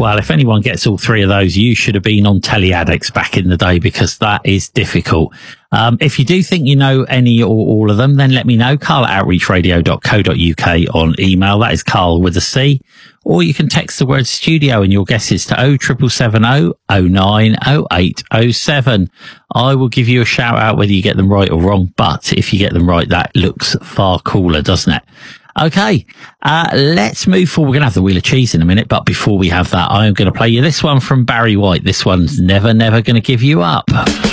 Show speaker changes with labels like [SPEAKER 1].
[SPEAKER 1] Well, if anyone gets all three of those, you should have been on Telly Addicts back in the day, because that is difficult. If you do think you know any or all of them, then let me know. Carl@outreachradio.co.uk on email. That is Carl with a C. Or you can text the word studio and your guesses to 07770 090807. I will give you a shout out whether you get them right or wrong. But if you get them right, that looks far cooler, doesn't it? Okay, let's move forward. We're going to have the Wheel of Cheese in a minute, but before we have that, I'm going to play you this one from Barry White. This one's Never, Never Gonna Give You Up.